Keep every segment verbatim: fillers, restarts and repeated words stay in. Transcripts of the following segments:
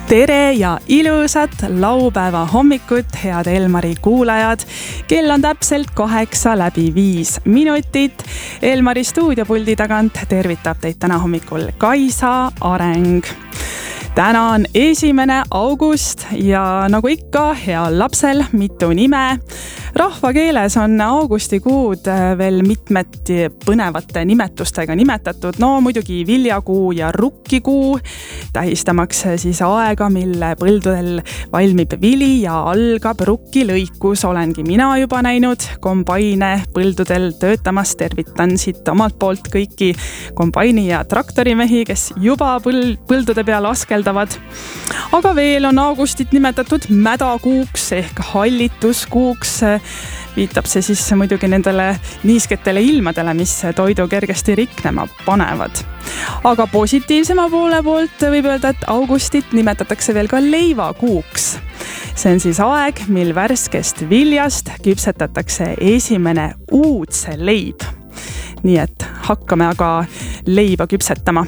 tere ja ilusat laupäeva hommikut, head Elmari kuulajad. Kell on täpselt kaheksa läbi viis minutit. Elmari stuudiopuldi tagant tervitab teid täna hommikul Kaisa Areng. Täna on esimene august ja nagu ikka, heal lapsel mitu nime. Rahvakeeles on augustikuud veel mitmeti põnevate nimetustega nimetatud. No muidugi viljakuu ja rukkikuu, tähistamaks siis aega, mille põldudel valmib vili ja algab rukkilõikus. Olengi mina juba näinud kombaine põldudel töötamas. Tervitan siit omalt poolt kõiki kombaini ja traktorimehi, kes juba põldude peal askeldavad. Aga veel on augustit nimetatud mädakuuks ehk hallituskuuks. Viitab see siis muidugi nendele niisketele ilmadele, mis toidu kergesti riknema panevad. Aga positiivsema poole poolt võib öelda, et augustit nimetatakse veel ka leivakuuks. See on siis aeg, mil värskest viljast küpsetatakse esimene uudse leib. Nii et hakkame aga leiba küpsetama.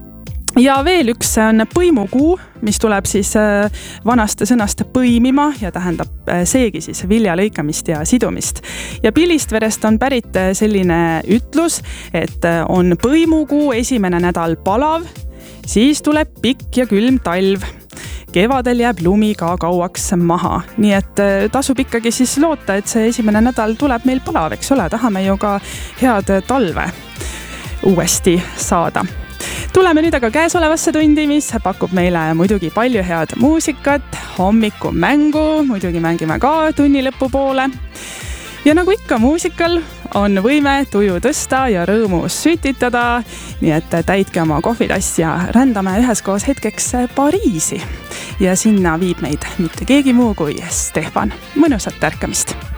Ja veel üks on põimukuu, mis tuleb siis vanast sõnast põimima ja tähendab seegi siis vilja lõikamist ja sidumist. Ja Pilistverest on pärit selline ütlus, et on põimukuu esimene nädal palav, siis tuleb pikk ja külm talv. Kevadel jääb lumi ka kauaks maha. Nii et tasub ikkagi siis loota, et see esimene nädal tuleb meil palav, eks ole, tahame ju ka head talve uuesti saada. Tuleme nüüd aga käesolevasse tundi, mis pakub meile muidugi palju head muusikat, hommikumängu, muidugi mängime ka tunni lõpu poole. Ja nagu ikka muusikal on võime tuju tõsta ja rõõmu sütitada, nii et täitke oma kohvitass ja rändame üheskoos hetkeks Pariisi. Ja sinna viib meid mitte keegi muu kui Stefan. Mõnusat tärkamist!